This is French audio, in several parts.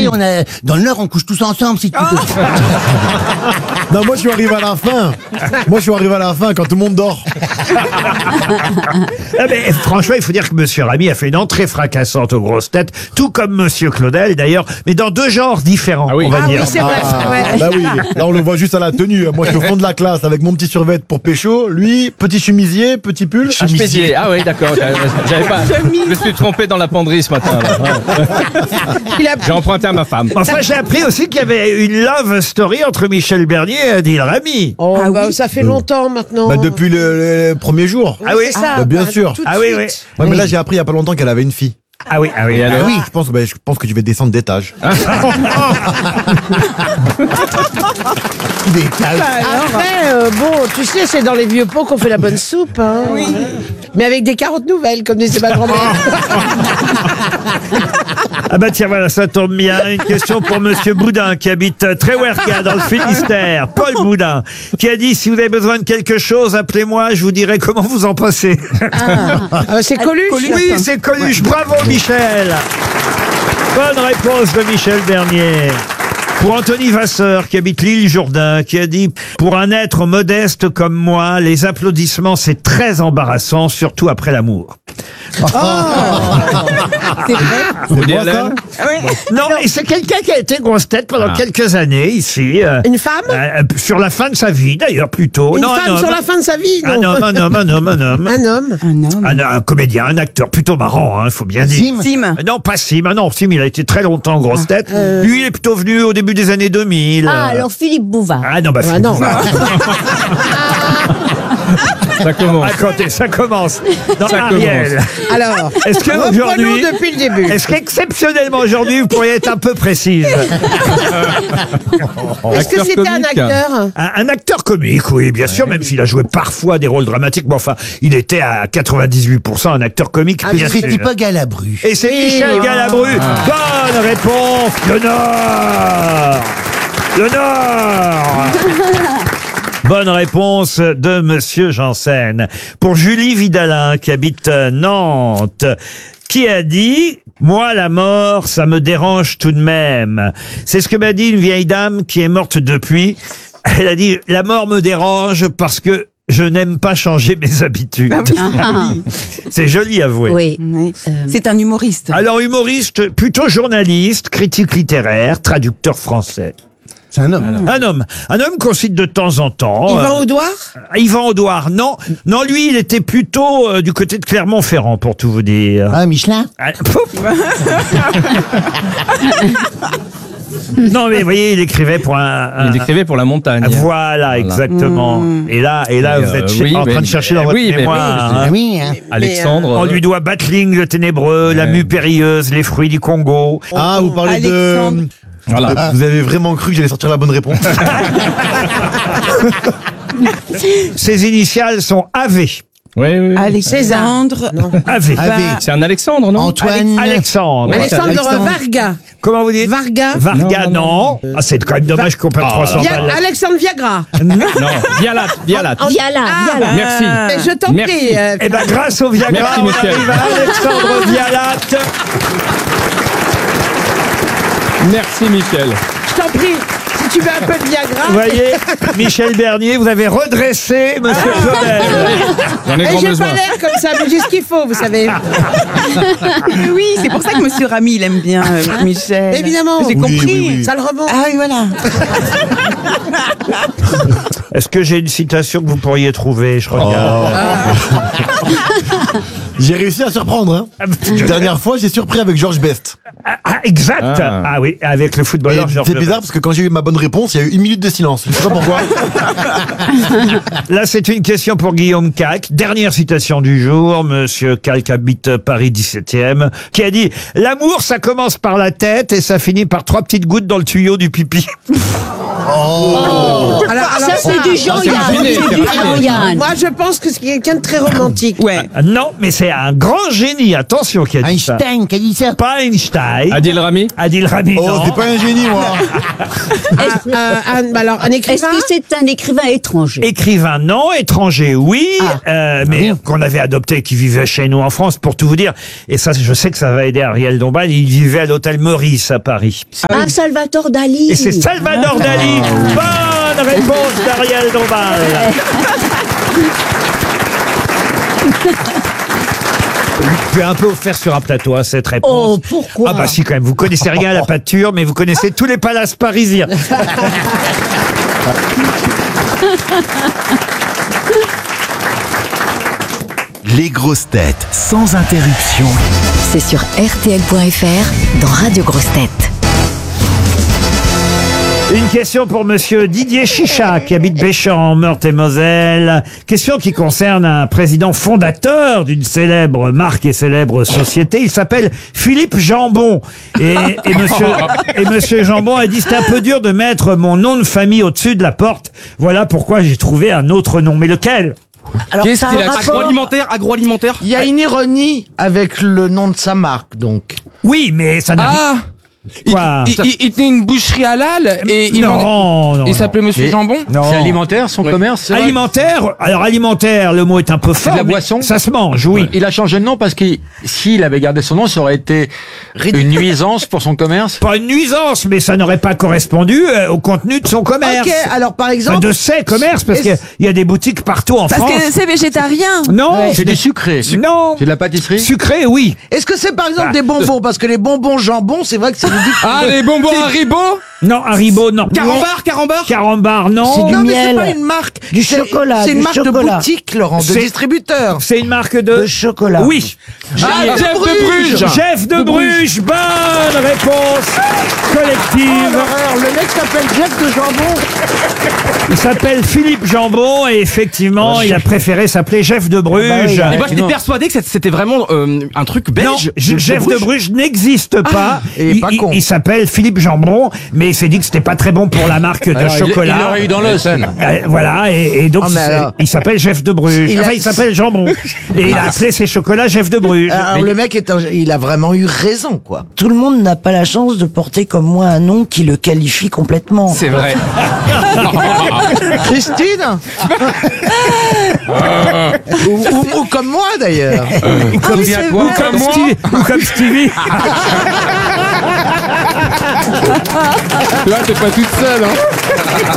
dans le Nord, on couche tous ensemble, si tu veux. Non, moi je suis arrivé à la fin. Quand tout le monde dort. Ah, mais franchement, il faut dire que Monsieur Ramy a fait une entrée fracassante aux grosses têtes, tout comme Monsieur Claudel d'ailleurs, mais dans deux genres différents, on va dire. Oui, c'est vrai. Bah oui, là on le voit juste à la tenue. Moi je suis au fond de la classe avec mon petit survêt pour pécho. Lui, petit chemisier, petit pull. Chemisier. Ah oui, d'accord. J'avais pas. Je me suis trompé dans la penderie ce matin. J'ai emprunté à ma femme. Enfin, j'ai appris aussi qu'il y avait une love story entre Michel Bernier et Adil Rami. Oh, ça fait longtemps maintenant. Bah depuis le premier jour. Ah oui, c'est ça. Bah, bien sûr. Tout de Ah oui, oui. suite. Ouais, mais là j'ai appris il y a pas longtemps qu'elle avait une fille. Ah oui, ah oui. alors Oui, je pense que je vais descendre d'étage. Après, bon, tu sais, c'est dans les vieux pots qu'on fait la bonne soupe. Hein. Oui. Mais avec des carottes nouvelles, comme disait ma grand-mère. Ah bah tiens, voilà, ça tombe bien. Une question pour Monsieur Boudin, qui habite Tréwerka, dans le Finistère. Paul Boudin, qui a dit, si vous avez besoin de quelque chose, appelez-moi, je vous dirai comment vous en passez. C'est Coluche. Oui, c'est Coluche. Bravo, Michel. Bonne réponse de Michel Bernier. Pour Anthony Vasseur, qui habite l'île Jourdain, qui a dit « Pour un être modeste comme moi, les applaudissements, c'est très embarrassant, surtout après l'amour. » C'est vrai. Woody moi, Allen. Non, et c'est quelqu'un qui a été grosse tête pendant quelques années ici. Une femme Sur la fin de sa vie, d'ailleurs, plutôt. Une Non, femme un homme. sur la fin de sa vie, non? Un homme. Un homme. Un comédien, un acteur plutôt marrant, il faut bien dire. Sim. Non, pas Sim. Non, Sim, il a été très longtemps en grosse tête. Lui, il est plutôt venu au début des années 2000. Ah, alors Philippe Bouvard. Ah non, bah Philippe non. Bouvard. Ça commence. À côté, ça commence. Non, Ça Ariel. Alors, Est-ce que reprenons aujourd'hui, depuis le début. est-ce qu'exceptionnellement aujourd'hui, vous pourriez être un peu précise? Est-ce que Acteur c'était un comique. acteur? Un acteur comique, oui, bien sûr, même s'il a joué parfois des rôles dramatiques, mais enfin, il était à 98% un acteur comique, bien sûr. C'était pas Galabru. Et c'est Michel Galabru. Bonne réponse. Le Nord. Le Nord. Bonne réponse de Monsieur Janssen. Pour Julie Vidalin, qui habite Nantes, qui a dit « Moi, la mort, ça me dérange tout de même. » C'est ce que m'a dit une vieille dame qui est morte depuis. Elle a dit « La mort me dérange parce que je n'aime pas changer mes habitudes. » C'est joli, avoué. Oui. Oui. C'est un humoriste. Alors, humoriste, plutôt journaliste, critique littéraire, traducteur français. C'est un homme. Un homme qu'on cite de temps en temps. Yvan Audouard? Yvan Audouard, non. Non, lui, il était plutôt du côté de Clermont-Ferrand, pour tout vous dire. Ah, Michelin? Ah, pouf. Non, mais vous voyez, il écrivait pour Il écrivait pour la montagne. Voilà, exactement. Et là, vous êtes oui, en train mais- de chercher dans votre oui, mais mémoire. oui, hein. Ah oui, hein. Alexandre. On lui doit Battling, le ténébreux, la mue périlleuse, les fruits du Congo. Ah, vous parlez Alexandre. Voilà. Vous avez vraiment cru que j'allais sortir la bonne réponse? Ses initiales sont AV. Oui. Alexandre. AV. C'est un Alexandre, non? Antoine. Alexandre. Alexandre Varga. Comment vous dites? Varga. Varga, non. Ah, c'est quand même dommage qu'on perde 300 balles. Alexandre Viagra. Non. Vialat. Viala. Merci. Mais je t'en Merci. prie. Eh ben, grâce au Viagra, Merci, on Michel. arrive à Alexandre Vialat. Merci, Michel. Je t'en prie. Si tu veux un peu de Viagra. Vous voyez, Michel Bernier, vous avez redressé Monsieur Claudel. J'en ai Et grand j'ai besoin. pas l'air comme ça, mais j'ai ce qu'il faut, vous savez. Oui, c'est pour ça que Monsieur Ramy, il aime bien Michel. Évidemment. J'ai Oui, compris. Ça le remonte. Ah oui, voilà. Est-ce que j'ai une citation que vous pourriez trouver? Je regarde. J'ai réussi à surprendre. Hein. La dernière fois, j'ai surpris avec Georges Best. Ah, exact. Ah oui, avec le footballeur Et Georges c'est Best. bizarre parce que quand j'ai eu ma bonne réponse, il y a eu 1 minute de silence. Je sais pas pourquoi. Là, c'est une question pour Guillaume Calque. Dernière citation du jour. Monsieur Calque habite Paris 17e, qui a dit « L'amour, ça commence par la tête et ça finit par 3 petites gouttes dans le tuyau du pipi. » Ça, c'est du Jean-Yann. C'est du Jean-Yann. Moi, je pense que c'est quelqu'un de très romantique. Ouais. Non, mais c'est un grand génie, attention, qui a dit ça. Einstein, qui a dit ça. Pas Einstein. Adil Rami. Adil Rami, Oh, non. t'es pas un génie, moi. Alors, un Est-ce écrivain que c'est un écrivain étranger? Écrivain, non. Étranger, oui. Mais qu'on avait adopté, qui vivait chez nous en France, pour tout vous dire. Et ça, je sais que ça va aider Ariel Dombal. Il vivait à l'hôtel Meurice à Paris. Ah, Salvatore Dali. Et c'est Salvador Dali. Bonne réponse d'Ariel Dombal. Vous pouvez un peu offert sur un plateau, hein, cette réponse. Oh, pourquoi? Ah bah si, quand même. Vous connaissez rien à la pâture, mais vous connaissez tous les palaces parisiens. Les grosses têtes sans interruption. C'est sur RTL.fr dans Radio Grosses Têtes. Une question pour monsieur Didier Chicha, qui habite Béchamp, en Meurthe-et-Moselle. Question qui concerne un président fondateur d'une célèbre marque et célèbre société. Il s'appelle Philippe Jambon. Et monsieur Jambon a dit, c'est un peu dur de mettre mon nom de famille au-dessus de la porte. Voilà pourquoi j'ai trouvé un autre nom. Mais lequel? Alors, Qu'est-ce ça a qu'il un a rapport- Agroalimentaire. Il y a une ironie avec le nom de sa marque, donc. Oui, mais ça n'a Ah Quoi il était une boucherie halal et il non. il s'appelait Monsieur Jambon. Non. C'est alimentaire, son commerce, c'est vrai. Alimentaire. Alors alimentaire, le mot est un peu fort. de la mais boisson. Ça se mange, oui. Il a changé de nom parce que s'il avait gardé son nom, ça aurait été une nuisance pour son commerce. Pas une nuisance, mais ça n'aurait pas correspondu au contenu de son commerce. Ok, alors par exemple. De ses commerces, parce qu'il y a des boutiques partout en France. Parce que c'est végétarien. Non, C'est du sucré. non. C'est de la pâtisserie. Sucré, oui. Est-ce que c'est par exemple des bonbons? Parce que les bonbons jambon, c'est vrai que c'est ridicule. Ah, les bonbons Haribo. Non, Haribo, non. Carambar. Carambar, non. C'est du Non, mais c'est miel. pas une marque. Du C'est- chocolat, C'est une du marque de chocolat. boutique, Laurent, de C'est- distributeur. C'est une marque de... De chocolat. Oui. Ah, Jeff de Bruges. Jeff de Bruges. Bonne réponse collective. Alors, le mec s'appelle Jeff de Jambon. Il s'appelle Philippe Jambon et effectivement, il a préféré s'appeler Jeff de Bruges. Et moi, j'étais persuadé que c'était vraiment un truc Non, belge. Jeff de Bruges n'existe pas. et pas con. Il s'appelle Philippe Jambon, mais il s'est dit que c'était pas très bon pour la marque de Alors, chocolat. Il l'aurait eu dans l'os. Voilà, et donc Oh, mais alors- il s'appelle Jeff de Bruges. Il a- Enfin, il s'appelle Jambon. Et il a appelé ses chocolats Jeff de Bruges. Alors, le mec il a vraiment eu raison, quoi. Tout le monde n'a pas la chance de porter comme moi un nom qui le qualifie complètement. C'est vrai. Christine ou comme moi, d'ailleurs. Ou comme Stevie. Là, t'es pas toute seule, hein.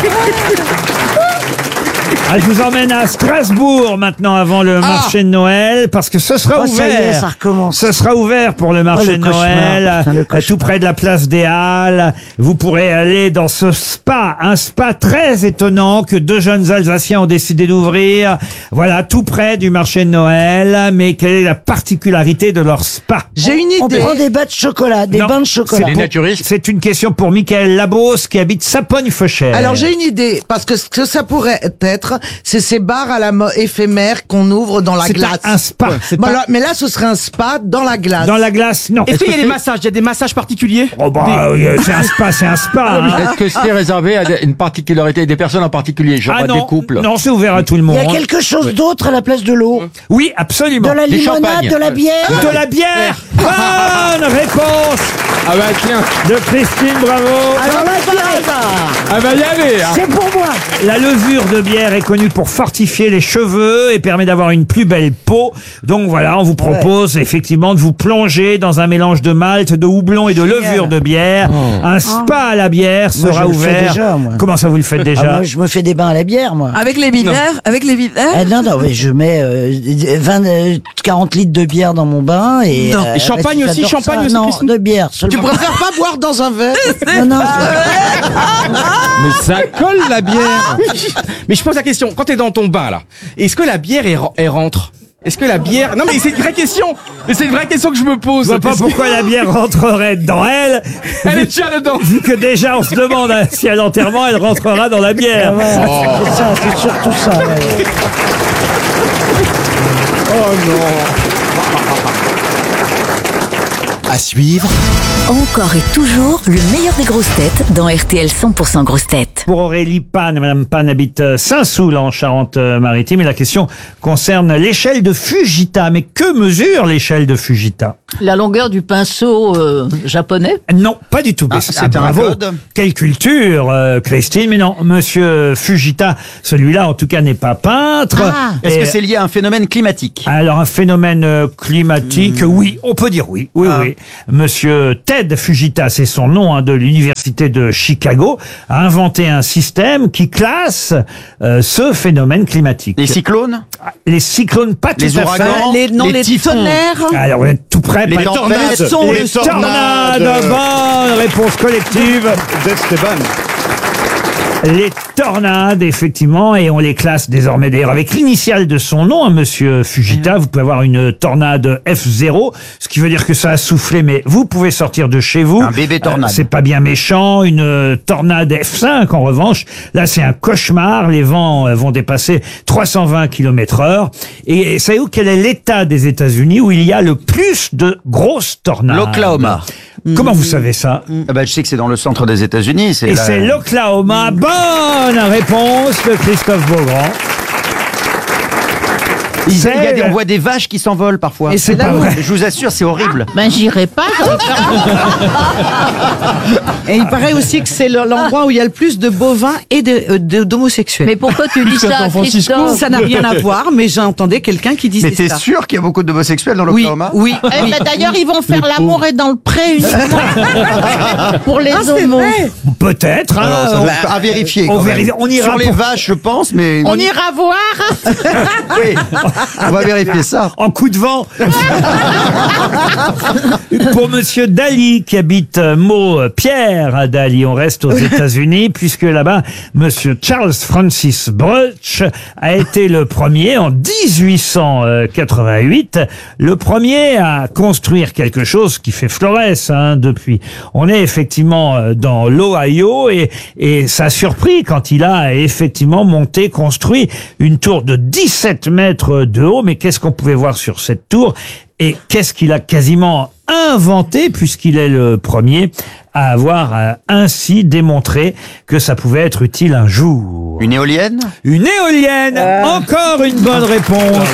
Ah, je vous emmène à Strasbourg maintenant avant le marché de Noël parce que ce sera Oh, ça y est, ouvert. ça recommence. Ce sera ouvert pour le marché le de cauchemar, Noël, putain, le cauchemar. tout près de la place des Halles. Vous pourrez aller dans ce spa, un spa très étonnant que deux jeunes Alsaciens ont décidé d'ouvrir. Voilà, tout près du marché de Noël. Mais quelle est la particularité de leur spa? J'ai une On idée. prend des bas de chocolat, des Non, bains de chocolat. C'est des naturistes. C'est une question pour Michael Labos qui habite Sapogne-Feuchères. Alors j'ai une idée, parce que ce que ça pourrait être, c'est ces bars à la éphémère qu'on ouvre dans la C'est glace. un spa. C'est pas- Voilà, mais là, ce serait un spa dans la glace. Dans la glace, non. Est-ce qu'il y a des massages? Il y a des massages particuliers? Oh bah, c'est un spa, c'est un spa. hein. Est-ce que c'est réservé à une particularité, des personnes en particulier, genre Ah à non, des couples? non, c'est ouvert à tout le Il monde. y a quelque chose d'autre à la place de l'eau. Oui, absolument. De la Des limonade, champagnes. de la bière. De la bière. Bonne réponse Ah bah tiens. de Christine, bravo. Alors la bière, Ah bah y aller, hein. c'est pour moi. La levure de bière est connue pour fortifier les cheveux et permet d'avoir une plus belle peau. Donc voilà, on vous propose effectivement de vous plonger dans un mélange de malt, de houblon et de levure de bière. Un spa à la bière Moi, sera je le fais ouvert. déjà, moi. Comment ça vous le faites déjà? Ah, moi, je me fais des bains à la bière, moi. Avec les bières, Non, non, mais je mets 40 litres de bière dans mon bain et. Non. Et champagne aussi, j'adore champagne ça. aussi, Non, Christine de bière Tu seulement. préfères pas boire dans un verre? Non, non, Mais ça colle la bière. Mais je pose la question, quand t'es dans ton bain là, est-ce que la bière elle rentre? Est-ce que la bière... Non mais c'est une vraie question. Mais c'est une vraie question que je me pose. Je vois pas pourquoi la bière rentrerait dans elle. Elle est déjà dedans. Vu que déjà on se demande si à l'enterrement elle rentrera dans la bière. ouais, c'est ça, c'est surtout ça. Ouais. À suivre, Encore et toujours le meilleur des grosses têtes dans RTL 100% grosses têtes. Pour Aurélie Pan, Madame Pan habite Saint-Soul en Charente-Maritime et la question concerne l'échelle de Fujita. Mais que mesure l'échelle de Fujita? La longueur du pinceau japonais? Non, pas du tout. Mais c'est un bravo. code. Quelle culture, Christine. Mais non, Monsieur Fujita, celui-là en tout cas n'est pas peintre. Est-ce que c'est lié à un phénomène climatique? Alors un phénomène climatique, oui, on peut dire oui, oui. Monsieur Ted Fujita, c'est son nom, de l'université de Chicago, a inventé un système qui classe ce phénomène climatique. Les cyclones? Les cyclones, pas tout Les à fait. ouragans? Les typhons? tonnerres. Alors on est tout près. Les pas tornades? Les tornades. Bonne réponse collective. Les tornades, effectivement, et on les classe désormais d'ailleurs avec l'initiale de son nom, Monsieur Fujita. Vous pouvez avoir une tornade F0, ce qui veut dire que ça a soufflé, mais vous pouvez sortir de chez vous. Un bébé tornade. C'est pas bien méchant. Une tornade F5, en revanche, là c'est un cauchemar. Les vents vont dépasser 320 km/h. Et savez-vous quel est l'état des États-Unis où il y a le plus de grosses tornades? L'Oklahoma. Comment vous savez ça? Je sais que c'est dans le centre des États-Unis. Et c'est l'Oklahoma. Bonne réponse de Christophe Beaugrand. On voit des vaches qui s'envolent parfois. Et c'est pas vrai. Je vous assure, c'est horrible. Ben j'irai pas. Et il paraît aussi que c'est l'endroit où il y a le plus de bovins et d'homosexuels. Mais pourquoi tu dis ça, Christophe? Ça n'a rien à voir, mais j'entendais quelqu'un qui disait Mais t'es ça. sûr qu'il y a beaucoup d'homosexuels dans l'Oklahoma? Oui. D'ailleurs, ils vont faire l'amour et dans le pré uniquement pour les homos. Peut-être. À vérifier. On ira sur les vaches, je pense, mais On ira voir. oui, on va vérifier ça. En coup de vent. Pour Monsieur Daly qui habite Pierre à Daly, on reste aux États-Unis puisque là-bas Monsieur Charles Francis Bruch a été le premier en 1888, le premier à construire quelque chose qui fait florès depuis. On est effectivement dans l'Ohio et ça a surpris quand il a effectivement construit une tour de 17 mètres de haut. Mais qu'est-ce qu'on pouvait voir sur cette tour? Et qu'est-ce qu'il a quasiment inventé puisqu'il est le premier à avoir ainsi démontré que ça pouvait être utile un jour? Une éolienne? Une éolienne. Encore une bonne réponse.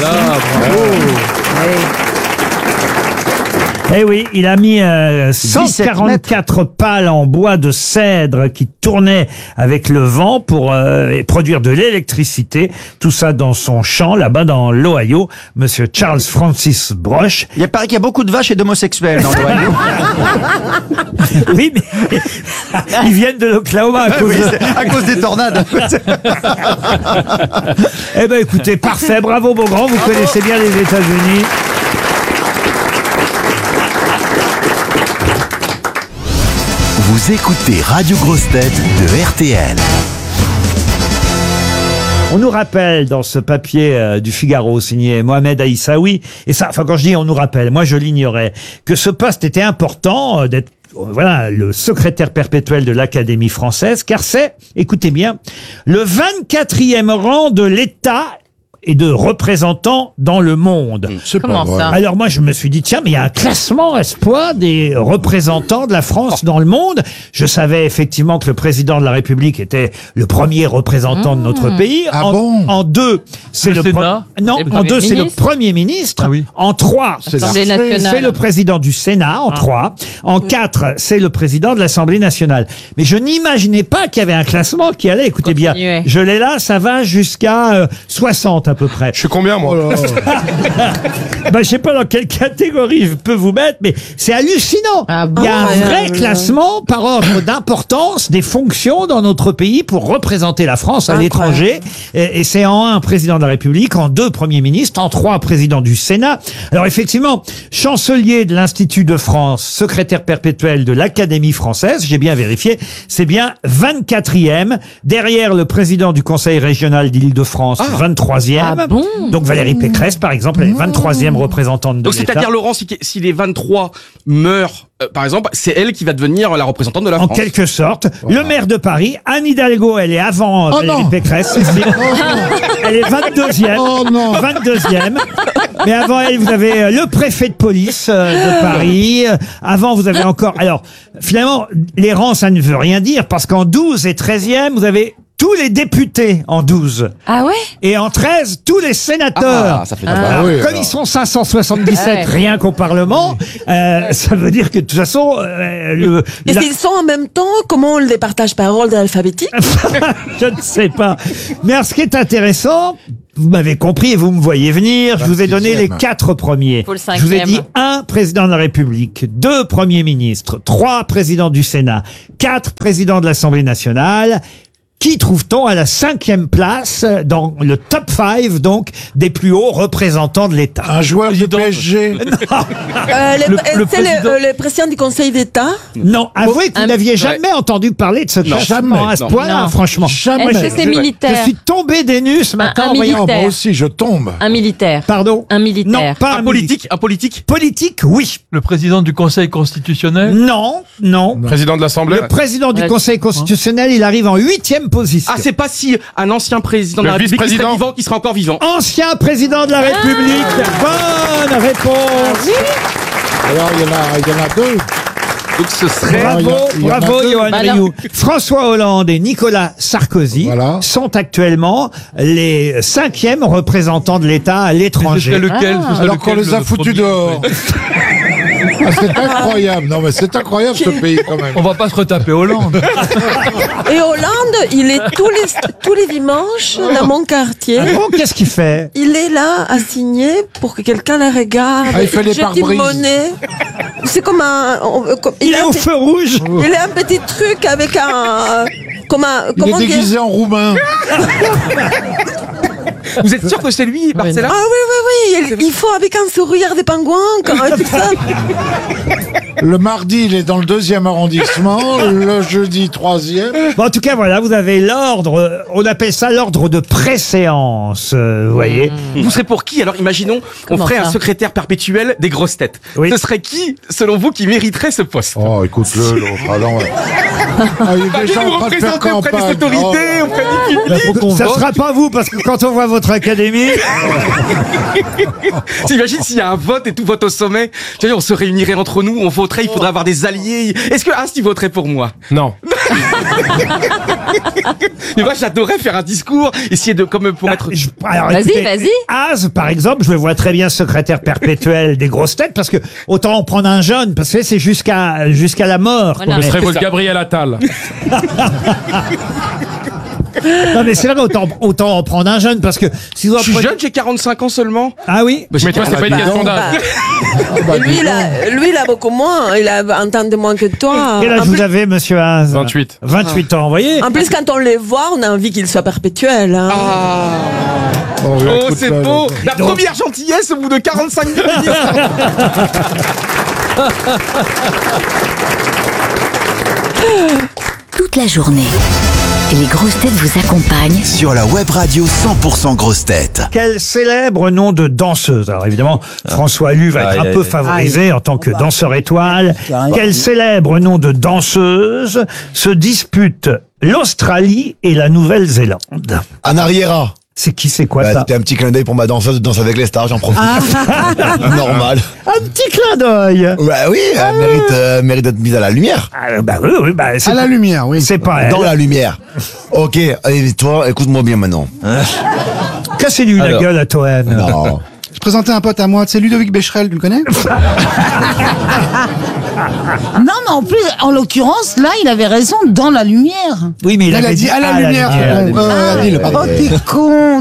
Eh oui, il a mis 144 pales en bois de cèdre qui tournaient avec le vent pour produire de l'électricité. Tout ça dans son champ, là-bas dans l'Ohio. Monsieur Charles Francis Bruch. Il paraît qu'il y a beaucoup de vaches et d'homosexuels dans l'Ohio. Oui, mais ils viennent de l'Oklahoma à cause des tornades. Eh ben, écoutez, parfait. Bravo, Beaugrand. Vous connaissez bien les États-Unis. Vous écoutez Radio Grosse Tête de RTL. On nous rappelle dans ce papier du Figaro signé Mohamed Aïssaoui, et ça, quand je dis on nous rappelle, moi je l'ignorais, que ce poste était important d'être le secrétaire perpétuel de l'Académie française, car c'est, écoutez bien, le 24e rang de l'État et de représentants dans le monde. Comment ça? Alors moi je me suis dit tiens, mais il y a un classement espoir des représentants de la France dans le monde. Je savais effectivement que le président de la République était le premier représentant de notre pays. En deux, c'est le Premier ministre. En trois, c'est le président du Sénat. En trois. En quatre, c'est le président de l'Assemblée nationale. Mais je n'imaginais pas qu'il y avait un classement qui allait, écoutez bien, je l'ai là, ça va jusqu'à 60 à peu près. Je suis combien, moi? Je sais pas dans quelle catégorie je peux vous mettre, mais c'est hallucinant. Il y a un vrai classement par ordre d'importance des fonctions dans notre pays pour représenter la France à l'étranger. Et c'est en 1, président de la République, en 2, premier ministre, en 3, président du Sénat. Alors effectivement, chancelier de l'Institut de France, secrétaire perpétuel de l'Académie française, j'ai bien vérifié, c'est bien 24e, derrière le président du Conseil régional d'Île-de-France, 23e. Donc Valérie Pécresse, par exemple, elle est 23e représentante de Donc l'État. c'est-à-dire, Laurent, si les 23 meurent, par exemple, c'est elle qui va devenir la représentante de la France. En quelque sorte. Le maire de Paris, Anne Hidalgo, elle est avant Valérie Pécresse. Elle est 22e. 22e. Mais avant elle, vous avez le préfet de police de Paris. Avant, vous avez encore... Alors, finalement, les rangs, ça ne veut rien dire, parce qu'en 12 et 13e, vous avez tous les députés en 12. Ah ouais? Et en 13, tous les sénateurs. Ah, ça fait Alors, oui, comme alors. ils sont 577 Ouais. rien qu'au Parlement, ça veut dire que de toute façon, Et s'ils sont en même temps, comment on les partage par ordre alphabétique? je ne sais pas. Mais alors, ce qui est intéressant, vous m'avez compris et vous me voyez venir, je vous ai donné les 4 premiers. Faut le Je vous ai 5e. dit 1 président de la République, 2 premiers ministres, 3 présidents du Sénat, 4 présidents de l'Assemblée nationale. Qui trouve-t-on à la 5e place dans le top 5, donc, des plus hauts représentants de l'État? Un joueur du PSG. C'est le président du Conseil d'État. Non, avouez que vous n'aviez jamais entendu parler de ce classement à ce point-là, Non. franchement. Jamais. Est-ce que c'est militaire? Je suis tombé des nues ce matin. un en voyant- militaire. Moi aussi, je tombe. Un militaire. Pardon? Un militaire. Non, pas Un politique, un politique. Politique, oui. Le président du Conseil constitutionnel? Non, non. Président de l'Assemblée. Le président du Ouais. Conseil constitutionnel, il arrive en 8e position. Ah, c'est pas si un ancien président de la Le République qui serait vice-président. vivant, qui serait encore vivant. Ancien président de la République. Bonne réponse. Alors, il y en a 2. Donc ce serait... Bravo, il y en a bravo, deux. Johan Bah Rioux. François Hollande et Nicolas Sarkozy Voilà. sont actuellement les 5e représentants de l'État à Ce l'étranger. serait lequel? Ce serait Alors qu'on lequel, les a le foutus premier? dehors. Ah, c'est incroyable. Non, mais c'est incroyable ce pays quand même. On va pas se retaper Hollande. Et Hollande, il est tous les dimanches dans mon quartier. Ah bon, qu'est-ce qu'il fait? Il est là à signer pour que quelqu'un la regarde. Ah, il fait les jette une pare-brises. monnaie. C'est comme un. Il est au feu rouge. Il a un petit truc avec un. Il est Comment dire? déguisé en roumain. Vous êtes sûr que c'est lui, Marcella? Ah oui, il faut avec un sourire des pingouins, tout ça. Le mardi, il est dans le 2e arrondissement. Le jeudi, 3e. Bon, en tout cas, voilà, vous avez l'ordre, on appelle ça l'ordre de préséance, vous voyez. Vous serez pour qui? Alors imaginons, on Comment ferait ça un secrétaire perpétuel des grosses têtes. Oui. Ce serait qui, selon vous, qui mériterait ce poste? Oh, écoute-le, l'autre. Ah, non, ouais. Ah, il est déjà Vous en train de faire représentez auprès des campagne. autorités, auprès du public. Ça sera pas vous, parce que quand on voit votre académie, T'imagines s'il y a un vote et tout vote au sommet? Tu vois, on se réunirait entre nous, on voterait, il faudrait avoir des alliés. Est-ce que Asti voterait pour moi? Non. Mais moi, j'adorerais faire un discours, essayer de, comme pour être... alors, Vas-y, écoutez, vas-y. Az, par exemple, je le vois très bien secrétaire perpétuel des grosses têtes, parce que autant en prendre un jeune, parce que c'est jusqu'à la mort. Voilà. qu'on Ce est- serait votre Gabriel Attal. Non mais c'est vrai, autant en prendre un jeune, parce que si vous en Je suis prenez- jeune, j'ai 45 ans seulement. Ah oui. Bah, Mais toi, c'est pas une question d'âge. Et lui, il a beaucoup moins. Il a un temps de moins que toi. Quel âge En vous plus- avez, monsieur Az? 28. 28 ans, vous voyez. En plus, quand on les voit, on a envie qu'ils soient perpétuels. Hein. Oh, Oh, écoute, c'est là, beau. l'autre. La première gentillesse au bout de 45 minutes. Toute la journée, les grosses têtes vous accompagnent Sur la web radio 100% grosses têtes. Quel célèbre nom de danseuse. Alors évidemment, François Lu va être un peu favorisé en tant que danseur étoile. Quel célèbre nom de danseuse se dispute l'Australie et la Nouvelle-Zélande? Anna Riera. C'est qui, c'est quoi Bah, ça? c'était un petit clin d'œil pour ma danseuse de Danse avec les stars, j'en profite. Normal. Un petit clin d'œil. Bah oui, elle mérite d'être mise à la lumière. Ah, bah oui, bah, c'est À la lumière, oui. C'est pas elle. Dans la lumière. Ok, allez, toi, écoute-moi bien maintenant. Cassez-lui la Alors. gueule à Toen. Non. Je présentais un pote à moi, c'est Ludovic Becherel, tu le connais? Non, mais en plus, en l'occurrence, là, il avait raison, dans la lumière. Oui, mais il Elle avait a dit à la lumière. Oh, t'es con.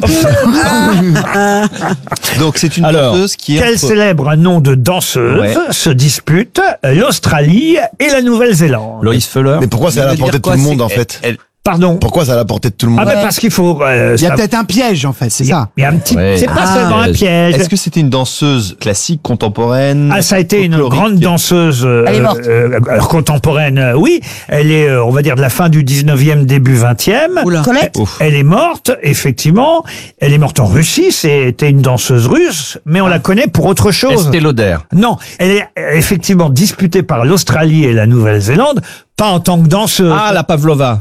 Donc c'est une danseuse qui est Quel entre- célèbre nom de danseuse Ouais. se dispute l'Australie et la Nouvelle-Zélande? Loïs Fuller. Mais pourquoi c'est à la portée de tout le monde, en fait? Pardon? Pourquoi c'est à la portée de tout le monde? Ah, bah parce qu'il faut... Il y a peut-être un piège, en fait, c'est ça. Il y a un petit... Ouais. C'est pas seulement un piège. Est-ce que c'était une danseuse classique, contemporaine? Ah, ça a été une folklorique grande danseuse Elle est morte. alors contemporaine, oui. Elle est, on va dire, de la fin du 19e, début 20e. Colette? Elle est morte, effectivement. Elle est morte en Russie. C'était une danseuse russe, mais on la connaît pour autre chose. Estée Lauder. Non, elle est effectivement disputée par l'Australie et la Nouvelle-Zélande, pas en tant que danseuse. Ah, la Pavlova.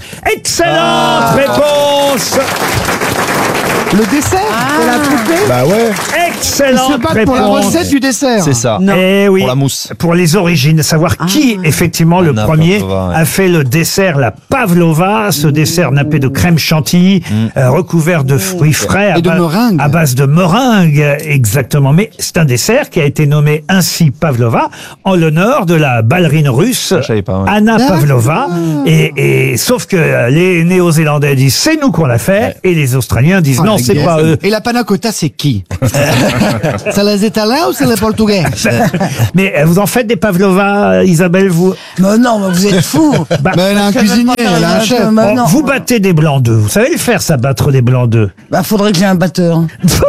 Excellente réponse. Le dessert de la poupée? Bah ouais. Excellente Ils se battent pour la réponse. recette du dessert. C'est ça. Eh oui, Pour la mousse. pour les origines, savoir qui effectivement le Anna premier Pavlova, ouais. a fait le dessert, la pavlova, ce dessert nappé de crème chantilly, recouvert de fruits frais Et de meringue. à base de meringue, exactement. Mais c'est un dessert qui a été nommé ainsi pavlova en l'honneur de la ballerine russe Je savais pas, ouais. Anna Pavlova. Et sauf que les Néo-Zélandais disent c'est nous qu'on l'a fait et les Australiens disent non, la c'est guerre. pas eux. Et la panna cotta, c'est qui? C'est les Italiens ou c'est les Portugais? Mais vous en faites des pavlova, Isabelle, vous? Mais non, mais vous êtes fous. Bah, Mais elle a un cuisinier, elle a un chef. Bah, bon, non. vous battez des blancs d'œufs. Vous savez le faire, ça, battre des blancs d'œufs. Bah, faudrait que j'ai un batteur.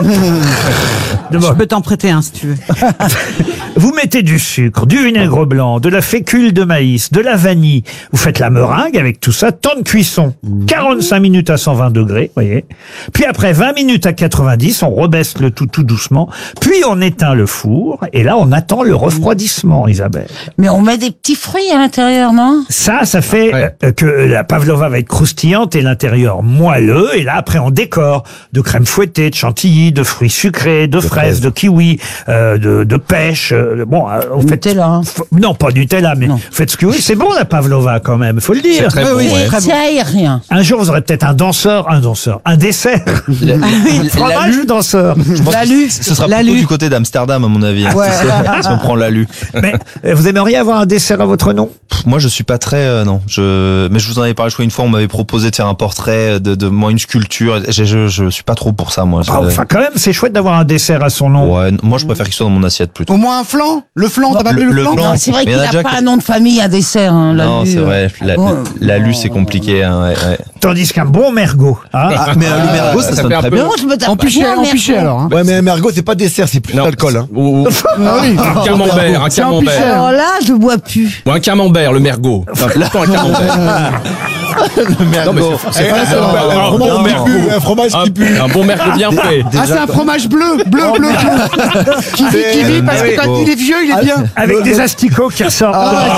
Je peux t'en prêter un si tu veux. Vous mettez du sucre, du vinaigre blanc, de la fécule de maïs, de la vanille. Vous faites la meringue avec tout ça. Temps de cuisson, 45 minutes à 120 degrés, voyez. Puis après 20 minutes à 90, on rebaisse le tout doucement. Puis on éteint le four. Et là, on attend le refroidissement, Isabelle. Mais on met des petits fruits à l'intérieur, non? Ça fait que la pavlova va être croustillante et l'intérieur moelleux. Et là, après, on décore de crème fouettée, de chantilly, de fruits sucrés, de fraises, de kiwi, de pêche. Vous faites Nutella, hein. non, pas Nutella, mais vous faites ce que vous voulez. C'est bon la pavlova quand même, faut le dire. C'est très bon, ouais. C'est aérien. Un jour, vous aurez peut-être un dessert, fromage danseur. Je pense que ce sera plutôt du côté d'Amsterdam, à mon avis. hein, Ouais. si on prend l'alu. Mais vous aimeriez avoir un dessert à votre nom? Moi, je suis pas très, non. Mais je vous en avais parlé, je crois, une fois, on m'avait proposé de faire un portrait de moi, une sculpture. Je suis pas trop pour ça, moi. Enfin, quand même, c'est chouette d'avoir un dessert à son nom. Ouais, moi, je préfère qu'il soit dans mon assiette plutôt. Au moins un flan? Le flan, t'as pas appelé le flan? flan. Non, c'est vrai Mais qu'il il y en a n'a déjà pas qui- un nom de famille, un dessert. Hein, Non, l'alu, c'est vrai. Bon, L'alu, c'est compliqué. Hein, ouais. Tandis qu'un bon mergot. Hein, Mais le mergot, ça sonne très bien. Non, je me tape En pas piché, bien, en piché mergo. alors. Hein. Ouais, mais un mergot, c'est pas dessert, c'est plus d'alcool. Hein. Ah oui. Un camembert, un C'est en camembert. piché. Alors là, je bois plus. Ou un camembert, le mergot. Enfin, plutôt un camembert. Le mergot. C'est pas Un fromage qui pue, un fromage qui pue. Un bon mergot bien fait. Ah, c'est un fromage bleu. Qui vit parce que quand il est vieux, il est bien. avec des asticots qui ressortent.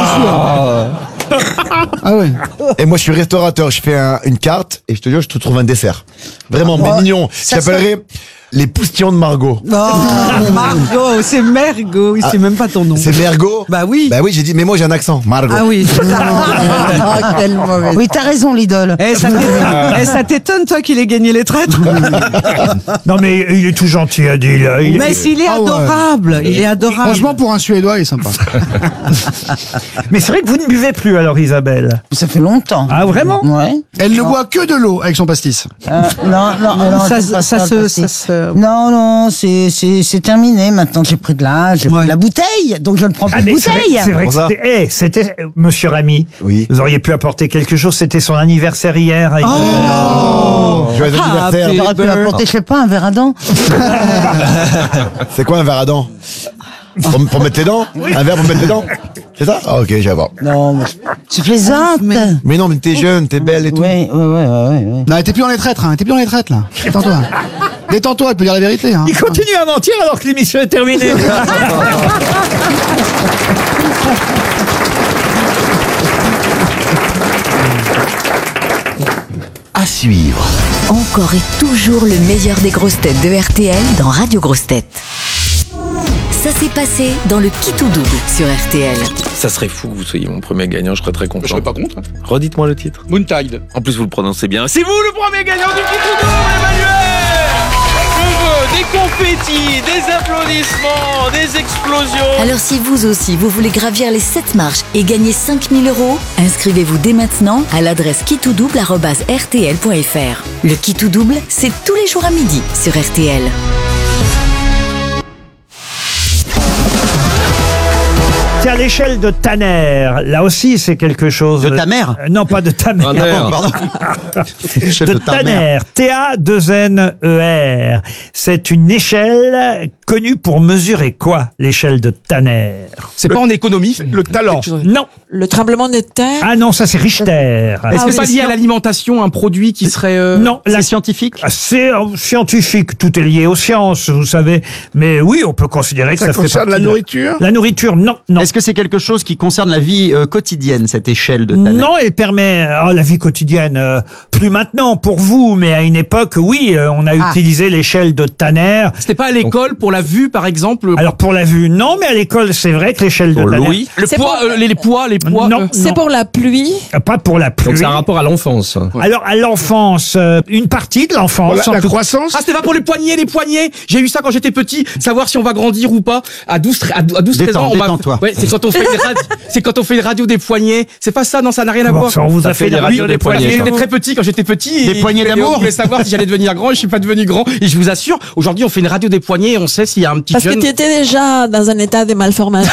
Ah ouais. Et moi, je suis restaurateur, je fais une carte et je te jure, je te trouve un dessert. Vraiment, mais mignon. Je t'appellerai les poustillons de Margot. Margot, c'est Mergot. Il sait même pas ton nom. C'est Mergot? Bah oui. Bah oui, j'ai dit, mais moi j'ai un accent, Margot. Ah oui. Ah, quelle mauvaise. Oui, t'as raison, l'idole. Ça t'étonne, toi, qu'il ait gagné les traîtres? Non, mais il est tout gentil, Adil. Mais s'il est Ah ouais. adorable. Il est adorable. Franchement, pour un Suédois, il est sympa. Mais c'est vrai que vous ne buvez plus alors, Isabelle. Ça fait longtemps. Ah, vraiment? Ouais. Elle ne boit que de l'eau avec son pastis. Non, non, c'est terminé. Maintenant, j'ai pris de l'âge, j'ai pris la bouteille, donc je ne prends plus de mais c'est vrai- bouteille. C'est vrai que c'était, monsieur Rami. Oui. Vous auriez pu apporter quelque chose. C'était son anniversaire hier. Avec Joyeux anniversaire. J'aurais pu apporter, je sais pas, un verre à dents. C'est quoi un verre à dents? Pour mettre les dents? Un verre pour mettre les dents? C'est ça? Ah, ok, j'y vais. Non, mais tu plaisantes. Mais non, mais t'es jeune, t'es belle et tout. Ouais. Non, t'es plus dans les traîtres, hein. T'es plus dans les traîtres, là. Détends-toi. Détends-toi, elle peut dire la vérité, hein. Il continue à mentir alors que l'émission est terminée. À suivre. Encore et toujours le meilleur des grosses têtes de RTL dans Radio Grosses Têtes. Ça s'est passé dans le Qui tout double sur RTL. Ça serait fou que vous soyez mon premier gagnant, je serais très content. Je serais pas contre. Redites-moi le titre. Moontide. En plus, vous le prononcez bien. C'est vous le premier gagnant du Qui tout double, Emmanuel! Je veux des confettis, des applaudissements, des explosions. Alors si vous aussi, vous voulez gravir les 7 marches et gagner 5 000 €, inscrivez-vous dès maintenant à l'adresse quitoudouble@rtl.fr. Le Qui tout double, c'est tous les jours à midi sur RTL. C'est à l'échelle de Tanner. Là aussi, c'est quelque chose. De ta mère? Non, pas de ta mère. Pardon. De Tanner. T-A-2-N-E-R. C'est une échelle connue pour mesurer quoi, l'échelle de Tanner? C'est pas en économie. Le talent. Non. Le tremblement de terre. Ah non, ça c'est Richter. Est-ce que c'est lié à l'alimentation, un produit qui serait... Non, c'est scientifique? C'est scientifique, tout est lié aux sciences, vous savez. Mais oui, on peut considérer que ça fait concerne partie la de- nourriture? La nourriture, non. Est-ce est-ce que c'est quelque chose qui concerne la vie quotidienne, cette échelle de Tanner? Non, elle permet la vie quotidienne, plus maintenant pour vous, mais à une époque, oui, on a utilisé l'échelle de Tanner. C'était pas à l'école pour la vue, par exemple? Alors pour la vue, non, mais à l'école, c'est vrai que l'échelle de Tanner. Le poids, les poids. Non, C'est pour la pluie. pas pour la pluie. Donc c'est un rapport à l'enfance. Alors à l'enfance, une partie de l'enfance. La croissance. Ah, c'était pas pour les poignets. J'ai eu ça quand j'étais petit, savoir si on va grandir ou pas. À 12-13 ans, détends-toi. Ouais, c'est quand on fait une radio des poignets. C'est pas ça, non, ça n'a rien à Bon, voir. ça, on vous a fait la radio des poignets. J'étais très petit quand j'étais petit. Des poignées d'amour. Je voulais savoir si j'allais devenir grand et je suis pas devenu grand. Et je vous assure, aujourd'hui, on fait une radio des poignets et on sait s'il y a un petit Parce jeune. que tu étais déjà dans un état de malformation.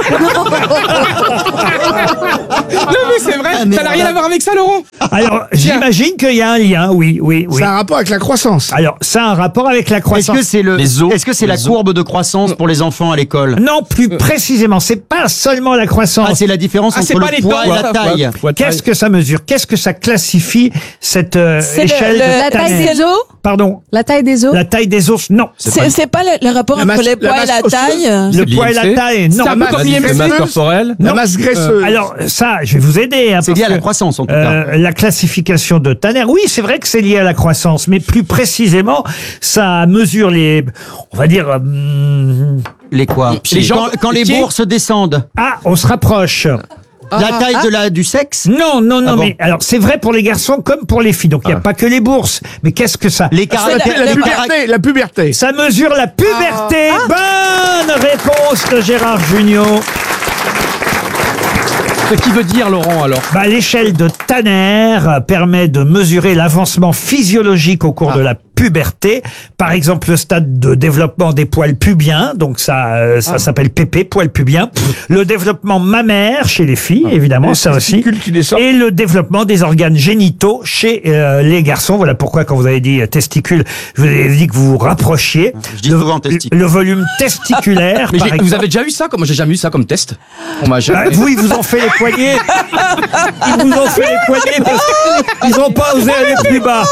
Non, mais c'est vrai, ça n'a rien à voir avec ça, Laurent. Alors, j'imagine qu'il y a un lien, oui. Ça a un rapport avec la croissance. Alors, ça a un rapport avec la croissance. Est-ce que c'est la courbe de croissance pour les enfants à l'école? Non, plus précisément, c'est pas seulement la croissance. Ah, c'est la différence entre le poids et la taille. Qu'est-ce que ça mesure? Qu'est-ce que ça classifie, cette échelle la de taille Tanner? des os. Pardon? La taille des os. La taille des os, non. C'est pas le rapport entre les poids et la taille. Le poids et la taille, non. C'est un peu comme La masse corporelle. La masse graisseuse. Alors, ça, je vais vous aider. C'est lié à la croissance, en tout cas. La classification de Tanner, oui, c'est vrai que c'est lié à la croissance, mais plus précisément, ça mesure on va dire... Les quoi? Quand les bourses descendent. Ah, on se rapproche. La taille du sexe? Non, bon. mais alors c'est vrai pour les garçons comme pour les filles. Donc il n'y a pas que les bourses. Mais qu'est-ce que ça? Les La puberté. Ça mesure la puberté. Bonne réponse de Gérard Jugnot. Ce qui veut dire, Laurent, alors? L'échelle de Tanner permet de mesurer l'avancement physiologique au cours de la puberté. Par exemple, le stade de développement des poils pubiens. Donc ça s'appelle PP, poils pubiens. Le développement mammaire chez les filles, évidemment, ça aussi. Et le développement des organes génitaux chez les garçons. Voilà pourquoi quand vous avez dit testicules, je vous ai dit que vous vous rapprochiez. Je dis souvent testicule. Le volume testiculaire, Mais par exemple. vous avez déjà eu ça? Moi, j'ai jamais eu ça comme test. On m'a jamais. Vous, ils vous ont fait les poignets. Ils vous ont fait les poignets parce qu'ils n'ont pas osé aller plus bas.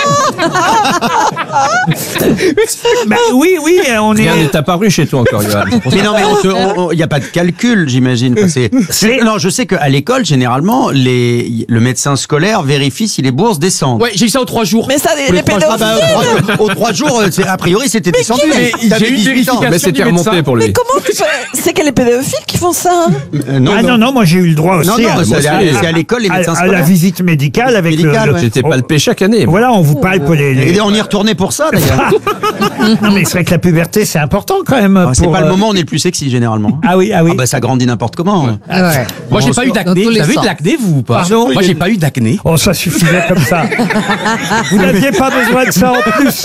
Oui, on est. Rien n'est apparu chez toi encore, Johan. Mais non, mais il n'y a pas de calcul, j'imagine. Non, je sais qu'à l'école, généralement, le médecin scolaire vérifie si les bourses descendent. Ouais, j'ai eu ça aux 3 jours. Mais ça, les pédophiles. Aux 3 jours, a priori, c'était descendu. Mais j'ai eu une vérification. Mais c'était remonté pour lui. Mais comment tu fais? C'est que les pédophiles qui font ça. Non, moi j'ai eu le droit aussi. Non, c'est à l'école, les médecins à scolaires. la visite médicale avec J'étais palpé chaque année. Voilà, on vous palpe Et on y retournait pour ça, d'ailleurs. Non, mais c'est vrai que la puberté, c'est important quand même. C'est pas le moment où on est le plus sexy, généralement. Ah oui. Ça grandit n'importe comment. Moi, j'ai pas eu d'acné. Vous avez eu de l'acné, vous, ou pas? Pardon? Moi, j'ai pas eu d'acné. Oh, ça suffisait comme ça. Vous n'aviez pas besoin de ça en plus.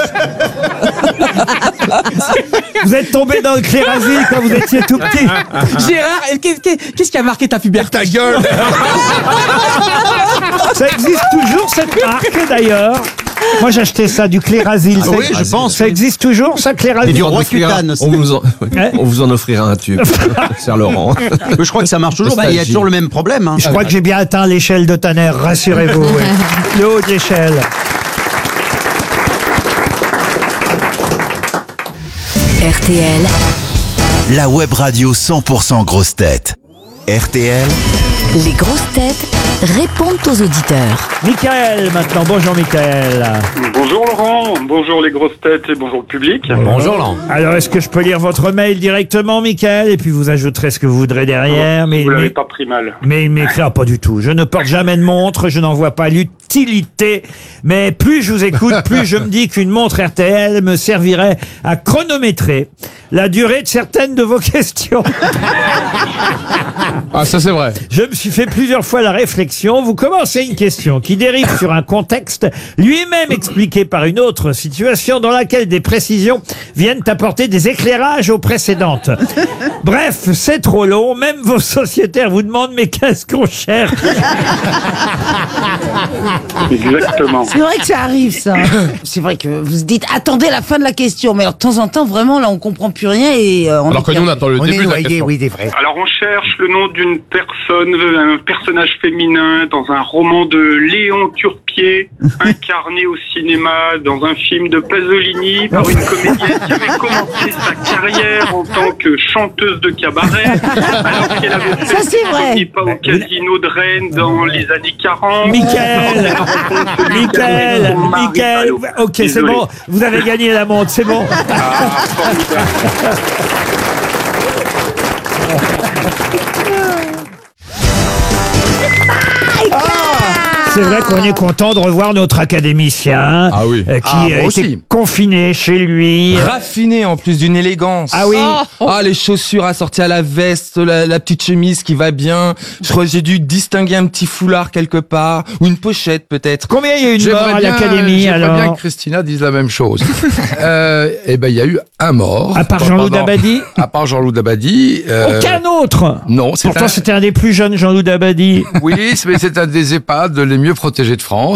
Vous êtes tombé dans le clérasil quand vous étiez tout petit. Gérard, qu'est-ce qui a marqué ta puberté? Ta gueule. Ça existe toujours cette marque d'ailleurs. Moi j'achetais ça du clérasil. Oui, je pense. Ça existe toujours ça, clérasil? Et du roi cutane aussi. On vous en offrira un tube, cher Laurent. Je crois que ça marche toujours. Il y a toujours le même problème. Je crois que j'ai bien atteint l'échelle de Tanner, rassurez-vous. Oui. Le haut de l'échelle. RTL, La web radio 100% grosses têtes. RTL, les grosses têtes répondent aux auditeurs. Michael maintenant, bonjour Michael. Bonjour Laurent, bonjour les grosses têtes et bonjour le public. Bonjour Laurent. Alors est-ce que je peux lire votre mail directement Michael et puis vous ajouterez ce que vous voudrez derrière? Vous l'avez pas pris mal. Mais il m'écrit pas du tout. Je ne porte jamais de montre, je n'en vois pas l'utilité. Mais plus je vous écoute, plus je me dis qu'une montre RTL me servirait à chronométrer la durée de certaines de vos questions. Ah, ça c'est vrai. Je me suis fait plusieurs fois la réflexion. Vous commencez une question qui dérive sur un contexte lui-même expliqué par une autre situation dans laquelle des précisions viennent apporter des éclairages aux précédentes. Bref, c'est trop long. Même vos sociétaires vous demandent mais qu'est-ce qu'on cherche? Exactement. C'est vrai que ça arrive, ça. C'est vrai que vous dites, attendez la fin de la question. Mais alors, de temps en temps, vraiment, là, on comprend plus rien et Alors que nous, on attend le début de la question. Oui, c'est vrai. Alors on cherche le nom d'une personne, un personnage féminin dans un roman de Léon Turpin Gauthier, incarné au cinéma dans un film de Pasolini par une comédienne qui avait commencé sa carrière en tant que chanteuse de cabaret, alors qu'elle avait fait Ça, c'est son vrai. premier pas au casino de Rennes dans les années 40. Michael, ok, c'est Désolé. bon, vous avez gagné la montre, c'est bon. Ah, formidable. C'est vrai qu'on est content de revoir notre académicien qui moi était aussi. confiné chez lui. Raffiné en plus d'une élégance. Ah oui. Ah, les chaussures assorties à la veste, la petite chemise qui va bien. Je crois que j'ai dû distinguer un petit foulard quelque part ou une pochette peut-être. Combien il y a eu de morts à l'académie J'aimerais bien alors? que Christina dise la même chose. Eh ben, il y a eu un mort. À part Jean-Loup Dabadi? À part Jean-Loup Dabadi. Aucun autre. Non, c'est Pourtant, c'était un des plus jeunes Jean-Loup Dabadi. Oui, mais c'est un des EHPAD les mieux protégés de France.